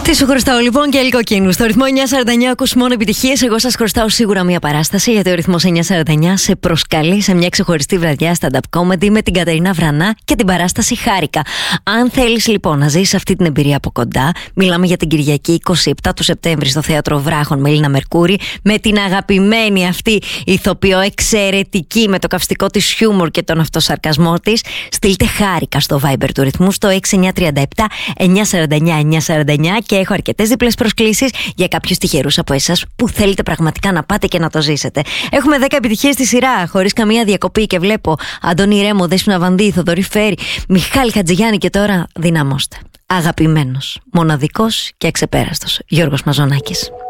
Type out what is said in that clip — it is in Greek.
Τι σου χρωστάω λοιπόν και Ελκοκίνου. Στο ρυθμό 949 ακούς μόνο επιτυχίες. Εγώ σας χρωστάω σίγουρα μια παράσταση, γιατί ο ρυθμός 949 σε προσκαλεί σε μια ξεχωριστή βραδιά stand-up comedy με την Κατερίνα Βρανά και την παράσταση Χάρηκα. Αν θέλεις λοιπόν να ζήσεις αυτή την εμπειρία από κοντά, μιλάμε για την Κυριακή 27 του Σεπτέμβρη στο Θέατρο Βράχων με Έλληνα Μερκούρη, με την αγαπημένη αυτή ηθοποιό εξαιρετική, με το καυστικό της χιούμορ και τον αυτοσαρκασμό της. Στείλτε Χάρηκα στο Viber του ρυθμού στο 6937 949 949 και έχω αρκετές διπλές προσκλήσεις για κάποιους τυχερούς από εσάς που θέλετε πραγματικά να πάτε και να το ζήσετε. Έχουμε 10 επιτυχίες στη σειρά, χωρίς καμία διακοπή, και βλέπω Αντώνη Ρέμο, Δέσποινα Βανδύ, Θοδωρή Φέρη, Μιχάλη Χατζηγιάννη, και τώρα δυναμώστε. Αγαπημένος, μοναδικός και αξεπέραστος Γιώργος Μαζονάκης.